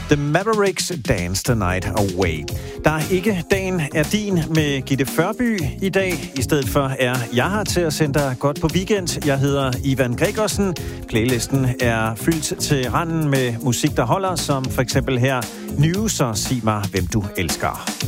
The Mavericks Dance the Night Away. Der er ikke Dagen er din med Gitte Førby i dag. I stedet for er jeg her til at sende dig godt på weekend. Jeg hedder Ivan Gregersen. Playlisten er fyldt til randen med musik, der holder, som for eksempel her News og Sig mig, hvem du elsker.